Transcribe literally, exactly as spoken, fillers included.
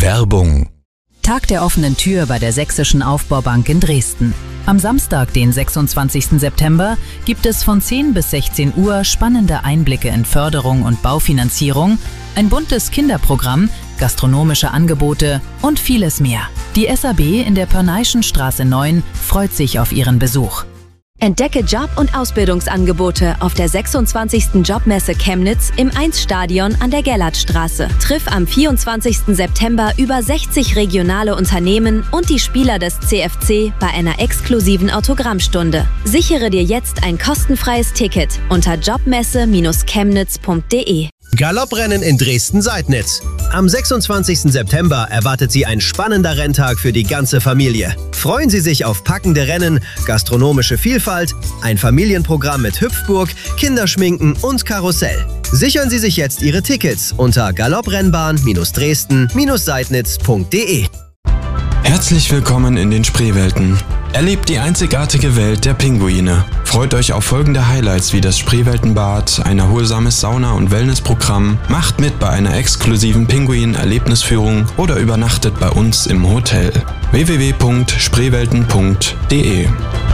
Werbung. Tag der offenen Tür bei der Sächsischen Aufbaubank in Dresden. Am Samstag, den sechsundzwanzigsten September, gibt es von zehn bis sechzehn Uhr spannende Einblicke in Förderung und Baufinanzierung, ein buntes Kinderprogramm, gastronomische Angebote und vieles mehr. Die S A B in der Pörneichenstraße neun freut sich auf Ihren Besuch. Entdecke Job- und Ausbildungsangebote auf der sechsundzwanzigsten Jobmesse Chemnitz im eins Stadion an der Gerlandstraße. Triff am vierundzwanzigsten September über sechzig regionale Unternehmen und die Spieler des C F C bei einer exklusiven Autogrammstunde. Sichere dir jetzt ein kostenfreies Ticket unter jobmesse Bindestrich chemnitz punkt de. Galopprennen in Dresden-Seidnitz. Am sechsundzwanzigsten September erwartet Sie ein spannender Renntag für die ganze Familie. Freuen Sie sich auf packende Rennen, gastronomische Vielfalt, ein Familienprogramm mit Hüpfburg, Kinderschminken und Karussell. Sichern Sie sich jetzt Ihre Tickets unter galopprennbahn Bindestrich dresden Bindestrich seidnitz punkt de. Herzlich willkommen in den Spreewelten. Erlebt die einzigartige Welt der Pinguine. Freut euch auf folgende Highlights wie das Spreeweltenbad, ein erholsames Sauna- und Wellnessprogramm, macht mit bei einer exklusiven Pinguin-Erlebnisführung oder übernachtet bei uns im Hotel. w w w punkt spreewelten punkt de